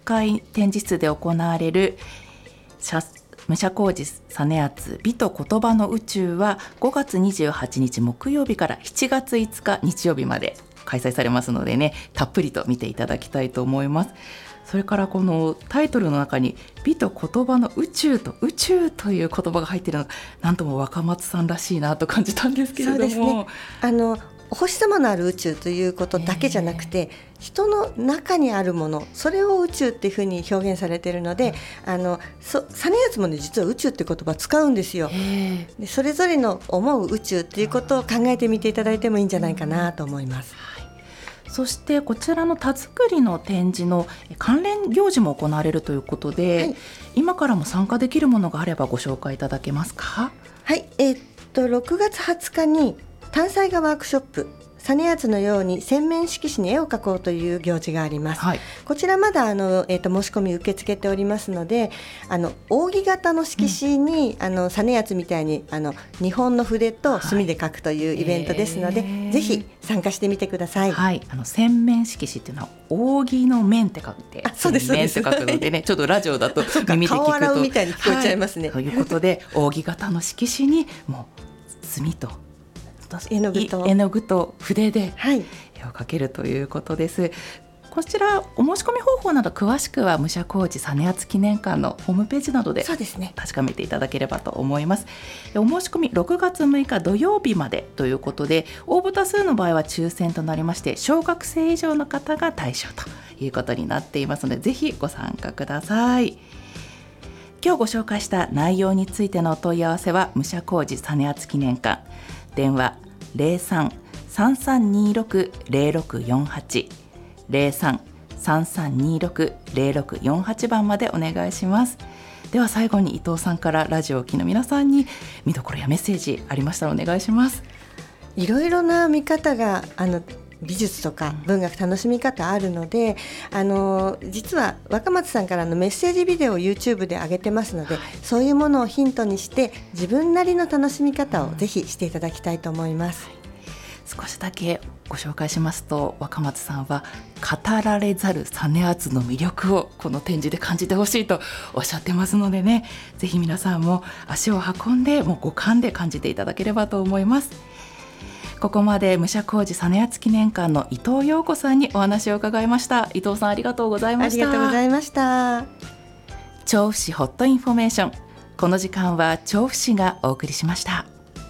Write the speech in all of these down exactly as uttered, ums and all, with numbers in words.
かい展示室で行われる武者小路実篤美と言葉の宇宙はごがつにじゅうはちにち木曜日からしちがついつか日曜日まで開催されますのでね、たっぷりと見ていただきたいと思います。それからこのタイトルの中に美と言葉の宇宙と宇宙という言葉が入っているのがなんとも若松さんらしいなと感じたんですけれども。そうですね、 あのお星様のある宇宙ということだけじゃなくて、えー、人の中にあるもの、それを宇宙っていうふうに表現されているので、うん、あのそ実篤もね実は宇宙って言葉使うんですよ、えー、でそれぞれの思う宇宙っていうことを考えてみていただいてもいいんじゃないかなと思います、 うん、そしてこちらの田作りの展示の関連行事も行われるということで、はい、今からも参加できるものがあればご紹介いただけますか。 はい、えー、っとろくがつはつかに単彩画ワークショップ実篤のように洗面色紙に絵を描こうという行事があります、はい、こちらまだあの、えー、と申し込み受け付けておりますので、あの扇形の色紙に、うん、あの実篤みたいにあの日本の筆と墨で描くというイベントですので、はい、えー、ぜひ参加してみてください、 はい、あの洗面色紙っていうのは扇の面って書いて、 あ、そうです、 面って書くのでねちょっとラジオだと耳で聞くと顔洗うみたいに聞こえちゃいますね、 はい、ということで扇形の色紙にもう墨と絵の具と絵の具と筆で絵を描けるということです、はい、こちらお申し込み方法など詳しくは武者小路実篤記念館のホームページなどで確かめていただければと思います。お申し込みろくがつむいか土曜日までということで、応募多数の場合は抽選となりまして、小学生以上の方が対象ということになっていますので、ぜひご参加ください。今日ご紹介した内容についてのお問い合わせは武者小路実篤記念館、電話 ゼロさん さんさんにろく ゼロろくよんはち ゼロさん さんさんにろく ゼロろくよんはち 番までお願いします。では最後に伊藤さんからラジオを聴きの皆さんに見どころやメッセージありましたらお願いします。 いろいろな見方があの美術とか文学楽しみ方あるので、あの実は若松さんからのメッセージビデオを YouTube で上げてますので、そういうものをヒントにして自分なりの楽しみ方をぜひしていただきたいと思います、 はい、少しだけご紹介しますと、若松さんは語られざる実篤の魅力をこの展示で感じてほしいとおっしゃってますのでね、ぜひ皆さんも足を運んでもう五感で感じていただければと思います。ここまで武者小路実篤記念館の伊藤陽子さんにお話を伺いました。伊藤さんありがとうございました。 ありがとうございました。 調布市ホットインフォメーション、この時間は調布市がお送りしました。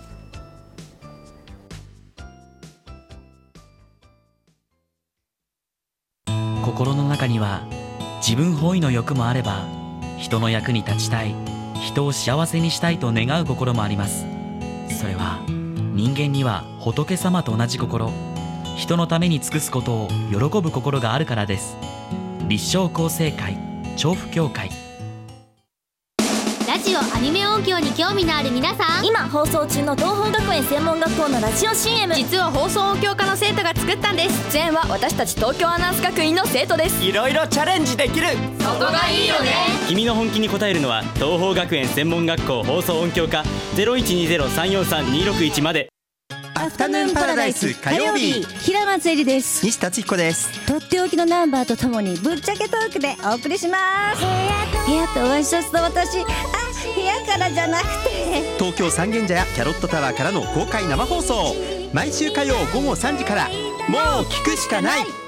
心の中には自分本位の欲もあれば、人の役に立ちたい、人を幸せにしたいと願う心もあります。それは人間には仏様と同じ心、人のために尽くすことを喜ぶ心があるからです。立正厚生会調布協会。 ラジオアニメ音響に興味のある皆さん、 今放送中の東邦学園専門学校のラジオ シーエム、 実は放送音響科の生徒が作ったんです。 出演は私たち東京アナウンス学院の生徒です。 いろいろチャレンジできる、 そこがいいよね。 君の本気に応えるのは東邦学園専門学校放送音響科 ゼロいちにゼロさんよんさんにろくいち まで。 アフタヌーンパラダイス火曜日、 平松絵里です。 西達彦です。 とっておきのナンバーとともにぶっちゃけトークでお送りします。部屋とワイシャツと私、あ、部屋からじゃなくて東京三軒茶屋キャロットタワーからの公開生放送、毎週火曜午後さんじから、もう聞くしかない。